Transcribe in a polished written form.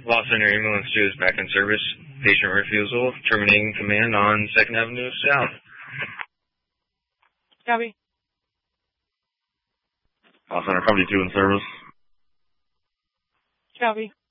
Law Center Ambulance 2 is back in service. Patient refusal, terminating command on 2nd Avenue South. Copy. Law Center Company 2 in service. Copy.